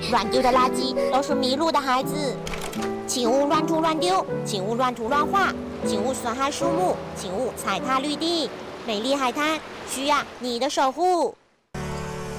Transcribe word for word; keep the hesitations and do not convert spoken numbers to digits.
乱丢的垃圾都是迷路的孩子。请勿乱涂乱丢，请勿乱涂乱画，请勿损害树木，请勿踩踏绿地。美丽海滩需要你的守护。